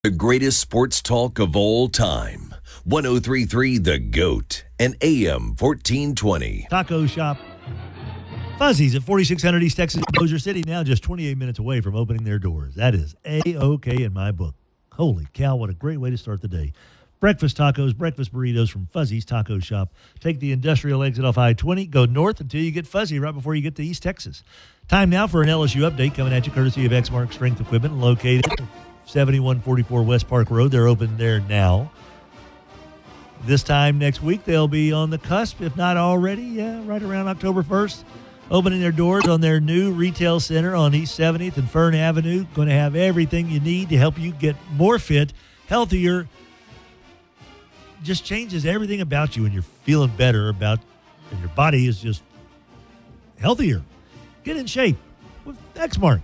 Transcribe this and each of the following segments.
The greatest sports talk of all time. 103.3 The GOAT and AM 1420. Taco shop Fuzzy's at 4600 East Texas, Bossier City, now just 28 minutes away from opening their doors. That is A-OK in my book. Holy cow, what a great way to start the day. Breakfast tacos, breakfast burritos from Fuzzy's Taco Shop. Take the industrial exit off I-20, go north until you get Fuzzy right before you get to East Texas. Time now for an LSU update coming at you courtesy of Exmark Strength Equipment, located 7144 West Park Road. They're open there now. This time next week, they'll be on the cusp, if not already, right around October 1st, opening their doors on their new retail center on East 70th and Fern Avenue. Going to have everything you need to help you get more fit, healthier. Just changes everything about you, and you're feeling better and your body is just healthier. Get in shape with Exmark.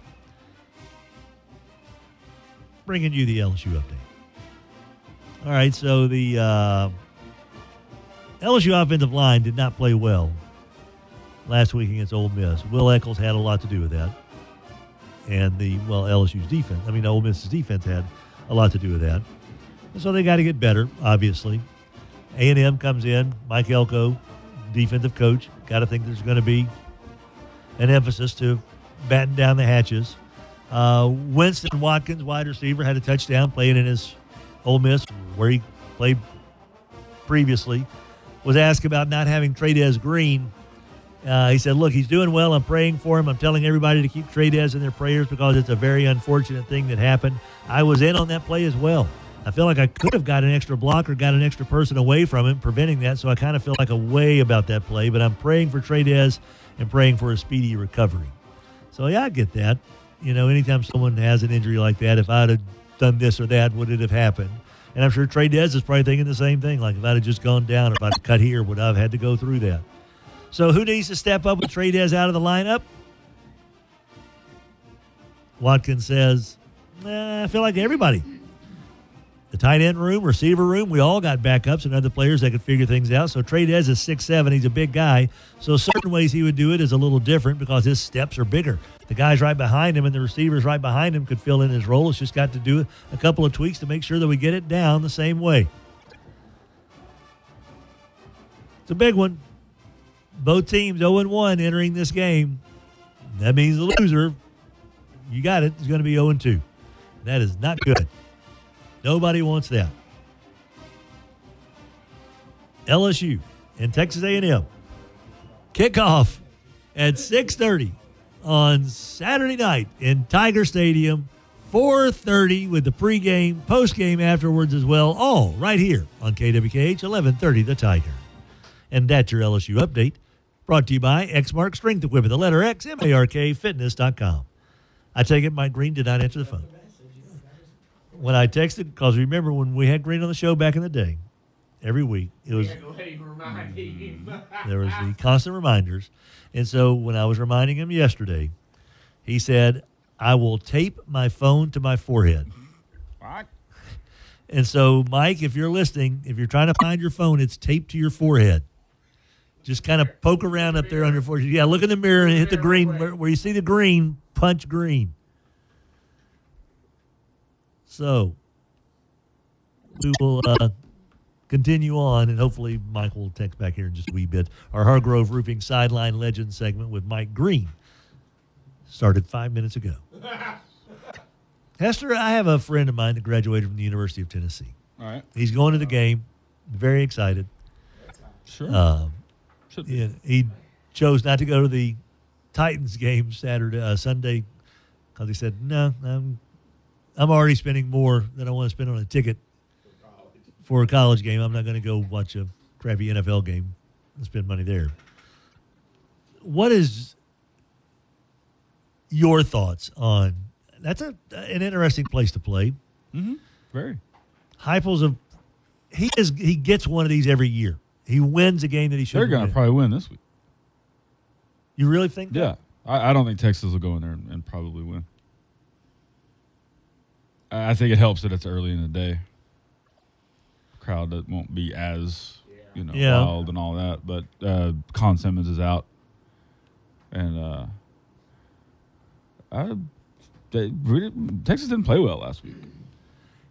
Bringing you the LSU update. All right, so the LSU offensive line did not play well last week against Ole Miss. Will Eccles had a lot to do with that. And LSU's defense, Ole Miss's defense had a lot to do with that. And so they got to get better, obviously. A&M comes in, Mike Elko, defensive coach. Got to think there's going to be an emphasis to batten down the hatches. Winston Watkins, wide receiver, had a touchdown playing in his Ole Miss, where he played previously. Was asked about not having Trey'Dez Green. He said, look, he's doing well. I'm praying for him. I'm telling everybody to keep Trey'Dez in their prayers because it's a very unfortunate thing that happened. I was in on that play as well. I feel like I could have got an extra block or got an extra person away from him, preventing that, so I kind of feel like a way about that play. But I'm praying for Trey'Dez and praying for a speedy recovery. So, yeah, I get that. Anytime someone has an injury like that, if I'd have done this or that, would it have happened? And I'm sure Trey'Dez is probably thinking the same thing. Like, if I'd have just gone down or if I'd have cut here, would I have had to go through that? So who needs to step up with Trey'Dez out of the lineup? Watkins says, I feel like everybody. The tight end room, receiver room, we all got backups and other players that could figure things out. So Trey'Dez is 6'7". He's a big guy. So certain ways he would do it is a little different because his steps are bigger. The guys right behind him and the receivers right behind him could fill in his role. It's just got to do a couple of tweaks to make sure that we get it down the same way. It's a big one. Both teams 0-1 entering this game. That means the loser, you got it, is going to be 0-2. That is not good. Nobody wants that. LSU and Texas A&M kickoff at 6:30 on Saturday night in Tiger Stadium. 4:30 with the pregame, postgame afterwards as well. All right here on KWKH 1130 The Tiger. And that's your LSU update. Brought to you by Exmark Strength Equipment, the letter X, MARK, fitness.com. I take it Mike Green did not answer the phone. When I texted, because remember when we had Green on the show back in the day, every week, it was there was the constant reminders. And so when I was reminding him yesterday, he said, I will tape my phone to my forehead. What? And so, Mike, if you're listening, if you're trying to find your phone, it's taped to your forehead. Just kind of poke around up there on your forehead. Yeah, look in the mirror and hit the green. Where you see the green, punch green. So, we will continue on, and hopefully Mike will text back here in just a wee bit. Our Hargrove Roofing Sideline Legend segment with Mike Green started 5 minutes ago. Hester, I have a friend of mine that graduated from the University of Tennessee. All right. He's going to the game, very excited. Sure. He chose not to go to the Titans game Sunday, because he said, no, I'm already spending more than I want to spend on a ticket for a college game. I'm not going to go watch a crappy NFL game and spend money there. What is your thoughts on that's an interesting place to play? Mm-hmm. Very. Heupel's he gets one of these every year. He wins a game that he should. They're going to probably win this week. You really think that? Yeah. I don't think Texas will go in there and probably win. I think it helps that it's early in the day. Crowd that won't be as wild and all that. But Con Simmons is out, and Texas didn't play well last week.